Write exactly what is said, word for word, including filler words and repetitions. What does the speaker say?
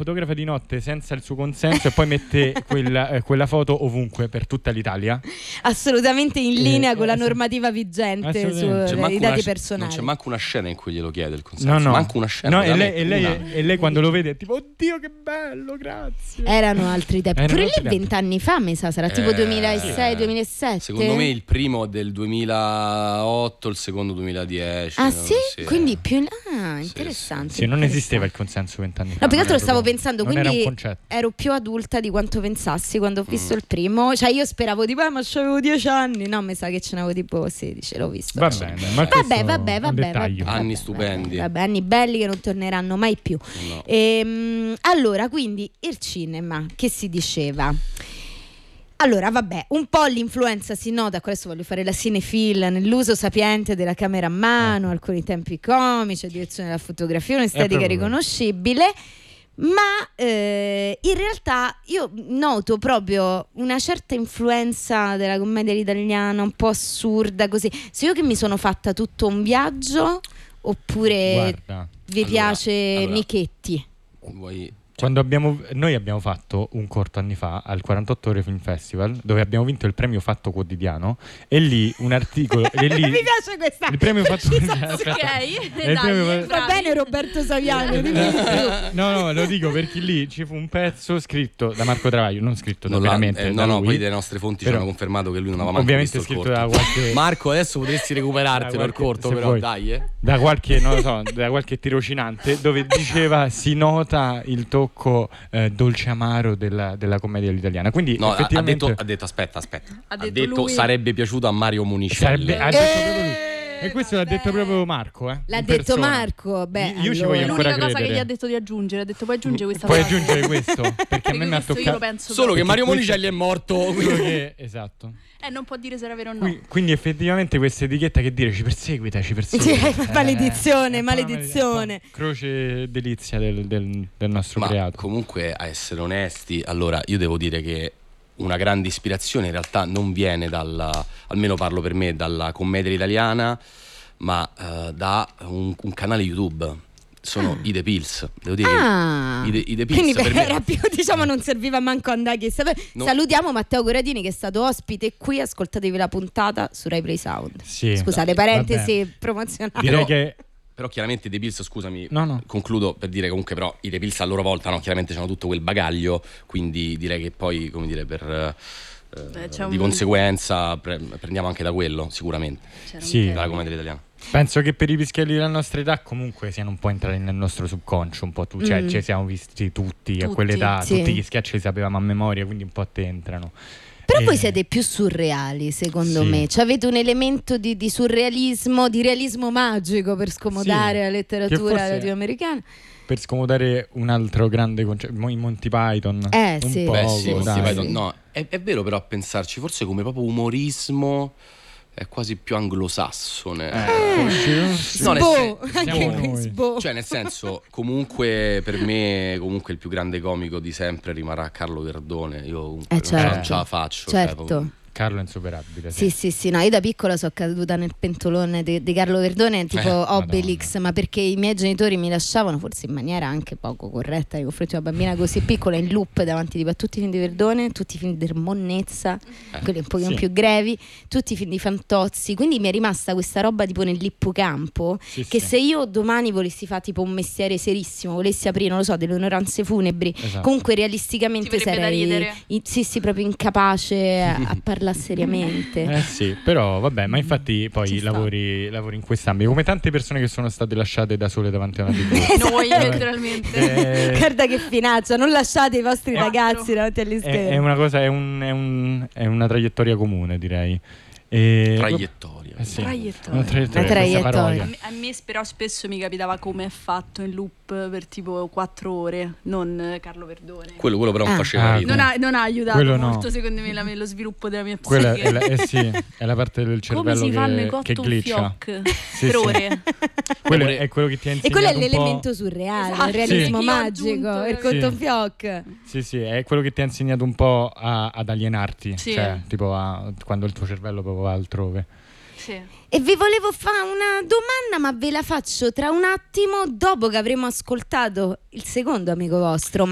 fotografa di notte senza il suo consenso e poi mette quella, eh, quella foto ovunque per tutta l'Italia. Assolutamente in linea eh, con la eh, normativa vigente sui dati personali. Non c'è manco una scena in cui glielo chiede il consenso. No, no. Manco una scena. No, e lei, e, lei, e lei quando lo vede è tipo oddio che bello, grazie. Erano altri tempi. Erano Pure altri lì tempi. vent'anni fa mi sa, sarà tipo Eh, duemilasei duemilasette. Secondo me il primo del duemilaotto, il secondo duemiladieci. Ah no? sì? Sì. Quindi più in là, interessante. Sì, non esisteva il consenso vent'anni fa. No, più che altro non era stavo proprio- pensando, non era un quindi concetto. ero più adulta di quanto pensassi quando ho visto Mm. il primo. Cioè io speravo tipo, eh, ma c'avevo dieci anni. No, mi sa che ce n'avevo tipo sedici, l'ho visto. Va bene, ma Vabbè, questo vabbè, è un vabbè, dettaglio. vabbè, Anni vabbè, stupendi. Vabbè, anni belli che non torneranno mai più. No. Ehm, allora, quindi il cinema, che si diceva? Allora, vabbè, un po' l'influenza si nota, adesso voglio fare la cinefil, nell'uso sapiente della camera a mano, alcuni tempi comici, direzione della fotografia, un'estetica proprio riconoscibile, ma eh, in realtà io noto proprio una certa influenza della commedia italiana, un po' assurda così. Se io che mi sono fatta tutto un viaggio, oppure Guarda, vi Allora, piace allora. Nichetti? Vuoi... quando abbiamo, noi abbiamo fatto un corto anni fa al quarantotto Ore Film Festival dove abbiamo vinto il premio Fatto Quotidiano e lì un articolo e lì, Mi piace questa il premio Fatto precisazione. Aspetta. Ok, E il premio- dai, Va bene Roberto Saviano, dimmi di più. No, no, lo dico perché lì ci fu un pezzo scritto da Marco Travaglio, non scritto da Non l'ha- veramente eh, da no, no, lui. poi le nostre fonti Però- ci hanno confermato che lui non aveva manco ovviamente visto il scritto corto. da qualche Marco, adesso potresti recuperartelo da il qualche- corto, se però vuoi. dai, eh. da qualche, non lo so, da qualche tirocinante dove diceva si nota il tocco eh, dolce amaro della, della commedia all'italiana. Quindi No, ha- ha effettivamente detto, ha detto aspetta, aspetta. Ha Ha detto detto, lui. sarebbe piaciuto a Mario Monicelli. sarebbe, ha detto proprio lui. E questo l'ha detto proprio Marco, eh, L'ha in detto persona. Marco, beh, Io ci allora. voglio ancora L'unica cosa credere. che gli ha detto di aggiungere, ha detto puoi aggiungere questa Puoi frase. aggiungere questo perché a me mi ha Questo io lo toccato penso Solo che proprio. Mario questo- Monicelli è morto. quello che- esatto. Eh, non può dire se era vero o no. Qui- quindi effettivamente questa etichetta che dire ci perseguita, ci perseguita. Sì, Eh, maledizione, è un po' una maledizione. maledizione. Croce delizia del, del- del nostro Ma creato. comunque, a essere onesti, allora io devo dire che una grande ispirazione in realtà non viene dalla, almeno parlo per me, dalla commedia italiana, ma eh, da un, un canale YouTube. Sono i The Pills. Devo dire Ah, che i, The- i The Pills quindi per me- era più, diciamo, non serviva manco andare chissà. No. Salutiamo Matteo Corradini che è stato ospite qui, ascoltatevi la puntata su Rai Play Sound. Sì. Scusate, parentesi promozionali. Direi Però- che Però chiaramente i The Pills, scusami, No, no. concludo per dire comunque però i The Pills a loro volta no, chiaramente hanno tutto quel bagaglio, quindi direi che poi, come dire, per eh, Beh, c'è di un- conseguenza pre- prendiamo anche da quello, sicuramente, C'era un Sì. tema. dalla commedia italiana. penso che per i pischelli della nostra età comunque siano un po' entrati nel nostro subconscio, un po' tu, cioè Mm. ci siamo visti tutti, a Tutti, quell'età, sì. tutti gli sketch li sapevamo a memoria, quindi un po' te entrano. Però E- voi siete più surreali, secondo Sì. me. Cioè, avete un elemento di, di surrealismo, di realismo magico per scomodare Sì, la che letteratura forse- latinoamericana. per scomodare un altro grande concetto, i Monty Python. Eh, un sì. po', Beh sì, Monty dai. Python, no, è, è vero però a pensarci, forse come proprio umorismo è quasi più anglosassone. Eh, sì. No, nel Sbo, sen- anche siamo qui noi. sbo. Cioè nel senso, comunque per me comunque il più grande comico di sempre rimarrà Carlo Verdone. Io comunque Eh, non ce la- certo. non ce la faccio. cioè, Certo. proprio- Carlo è insuperabile. Sì, sì, sì, no, io da piccola sono caduta nel pentolone di, di Carlo Verdone, tipo Eh, Obelix, ma perché i miei genitori mi lasciavano, forse in maniera anche poco corretta nei confronti di una bambina così piccola, in loop davanti tipo, a tutti i film di Verdone, tutti i film di monnezza, Eh, quelli un pochino sì. più grevi, tutti i film di Fantozzi, quindi mi è rimasta questa roba tipo nell'ippocampo, Sì, che sì. se io domani volessi fare tipo un mestiere serissimo, volessi aprire, non lo so, delle onoranze funebri, Esatto. comunque realisticamente Ti verrebbe da sarei ridere. i- sì, sì, proprio incapace a, a parlare seriamente. Eh sì, però vabbè, ma infatti poi Ci sta. lavori, lavori in quest'ambito, come tante persone che sono state lasciate da sole davanti a una tivù. Noi Eh, letteralmente. eh, Guarda che finaccia, non lasciate i vostri Eh, ragazzi davanti agli è, schermi. è una cosa, è, un, è, un, è una traiettoria comune, direi. E- Traiettoria. Eh sì, Traiettoria. una traiettoria, Una questa traiettoria. parodia. A me, a me però spesso mi capitava come è fatto in loop per tipo quattro ore, non eh, Carlo Verdone. Quello, quello però non Ah. faceva Ah, ridere. non, ha, non ha aiutato Quello no. molto secondo me la- lo sviluppo della mia Quella psiche. è la, eh sì, è la parte del Come cervello si fanno i che, cotton che glitcha. fioc Sì, per sì. ore. Quello Pure- è quello che ti ha E insegnato quello è un po'- l'elemento surreale, Esatto, il realismo sì. Che io ho magico, aggiunto, il sì. cotton fioc. Sì, sì, è quello che ti ha insegnato un po' a- ad alienarti, Sì. cioè tipo a- quando il tuo cervello proprio va altrove. Sì. E vi volevo fare una domanda, ma ve la faccio tra un attimo, dopo che avremo ascoltato il secondo amico vostro,